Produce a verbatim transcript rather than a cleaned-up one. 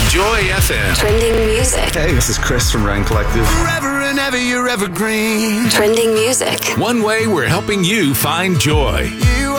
Joy F M. Trending music. Hey, this is Chris from Ryan Collective. Forever and ever, you're evergreen. Trending music. One way we're helping you find joy.